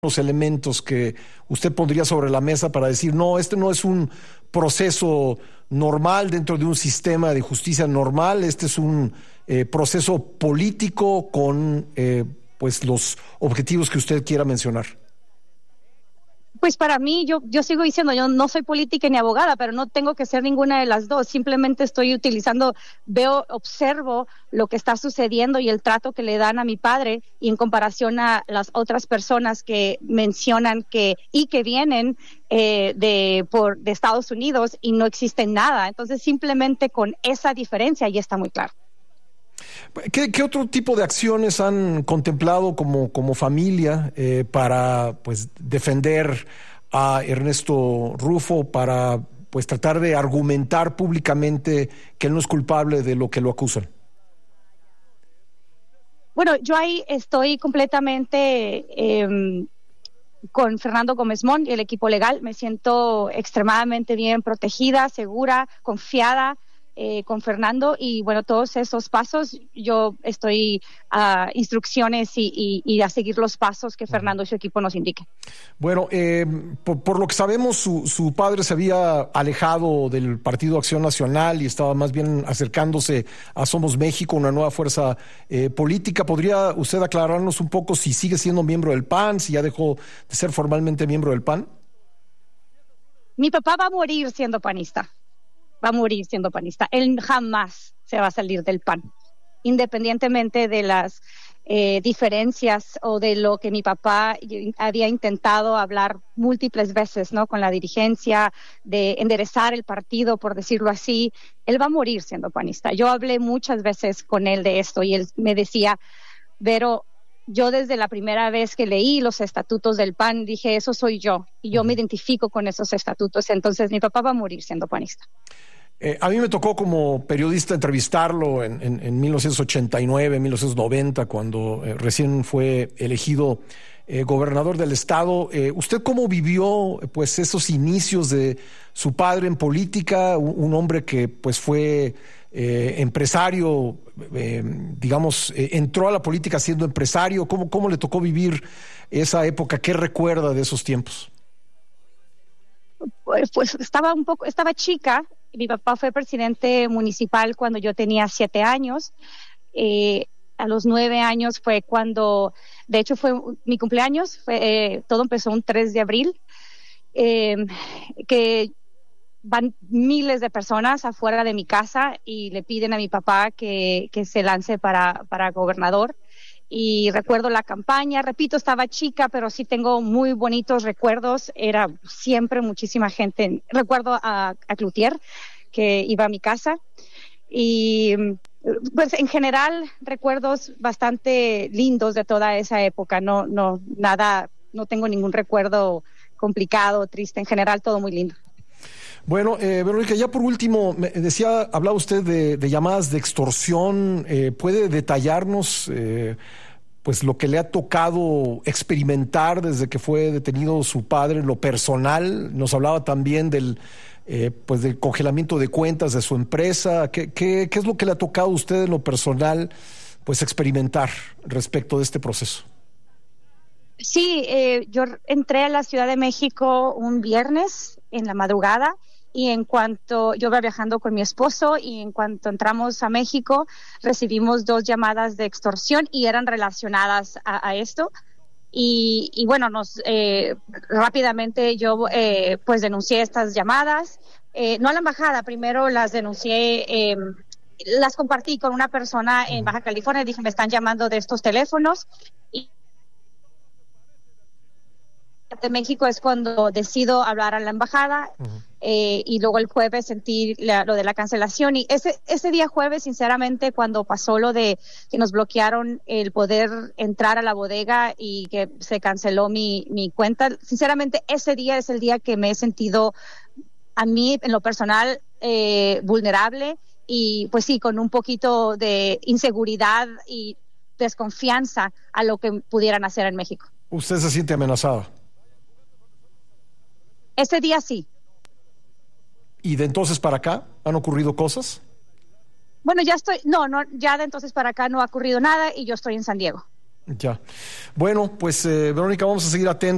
los elementos que usted pondría sobre la mesa para decir, no, este no es un proceso normal dentro de un sistema de justicia normal, este es un proceso político con pues los objetivos que usted quiera mencionar? Pues para mí, yo sigo diciendo, yo no soy política ni abogada, pero no tengo que ser ninguna de las dos. Simplemente estoy observo lo que está sucediendo y el trato que le dan a mi padre, y en comparación a las otras personas que mencionan que vienen de Estados Unidos y no existe nada. Entonces, simplemente con esa diferencia ya está muy claro. ¿Qué otro tipo de acciones han contemplado como familia para pues defender a Ernesto Rufo, para pues tratar de argumentar públicamente que él no es culpable de lo que lo acusan? Bueno, yo ahí estoy completamente con Fernando Gómez Mont y el equipo legal. Me siento extremadamente bien protegida, segura, confiada con Fernando, y bueno, todos esos pasos yo estoy a instrucciones y a seguir los pasos que Fernando y su equipo nos indiquen. Bueno, por lo que sabemos, su padre se había alejado del Partido Acción Nacional y estaba más bien acercándose a Somos México, una nueva fuerza política. ¿Podría usted aclararnos un poco si sigue siendo miembro del PAN, si ya dejó de ser formalmente miembro del PAN? Mi papá va a morir siendo panista. Va a morir siendo panista. Él jamás se va a salir del PAN, independientemente de las diferencias o de lo que mi papá había intentado hablar múltiples veces, ¿no? Con la dirigencia, de enderezar el partido, por decirlo así. Él va a morir siendo panista. Yo hablé muchas veces con él de esto y él me decía, Vero, yo desde la primera vez que leí los estatutos del PAN dije, eso soy yo, y yo me identifico con esos estatutos. Entonces mi papá va a morir siendo panista. A mí me tocó como periodista entrevistarlo en 1989, 1990, cuando recién fue elegido gobernador del estado. ¿Usted cómo vivió pues esos inicios de su padre en política? Un hombre que pues fue empresario, digamos, entró a la política siendo empresario. ¿Cómo le tocó vivir esa época? ¿Qué recuerda de esos tiempos? Pues estaba chica. Mi papá fue presidente municipal cuando yo tenía 7 años. A los 9 años fue cuando, de hecho fue mi cumpleaños, todo empezó un 3 de abril, que van miles de personas afuera de mi casa y le piden a mi papá que se lance para gobernador. Y recuerdo la campaña, repito, estaba chica, pero sí tengo muy bonitos recuerdos. Era siempre muchísima gente. Recuerdo a Cloutier, que iba a mi casa. Y pues en general, recuerdos bastante lindos de toda esa época. No tengo ningún recuerdo complicado, triste. En general, todo muy lindo. Bueno, Verónica, ya por último, hablaba usted de llamadas de extorsión. ¿Puede detallarnos pues lo que le ha tocado experimentar desde que fue detenido su padre en lo personal? Nos hablaba también del congelamiento de cuentas de su empresa. ¿Qué es lo que le ha tocado a usted en lo personal pues experimentar respecto de este proceso? Sí, yo entré a la Ciudad de México un viernes en la madrugada, y en cuanto yo iba viajando con mi esposo, y en cuanto entramos a México recibimos 2 llamadas de extorsión y eran relacionadas a esto. Y bueno, rápidamente yo pues denuncié estas llamadas, no a la embajada, primero las denuncié, las compartí con una persona en Baja California, dije, me están llamando de estos teléfonos. De México es cuando decido hablar a la embajada. Y luego el jueves sentí lo de la cancelación, y ese día jueves, sinceramente, cuando pasó lo de que nos bloquearon el poder entrar a la bodega y que se canceló mi cuenta, sinceramente ese día es el día que me he sentido a mí en lo personal vulnerable, y pues sí, con un poquito de inseguridad y desconfianza a lo que pudieran hacer en México. ¿Usted se siente amenazada? Ese día sí. ¿Y de entonces para acá han ocurrido cosas? Bueno, ya de entonces para acá no ha ocurrido nada, y yo estoy en San Diego. Ya. Bueno, pues Verónica, vamos a seguir atentos.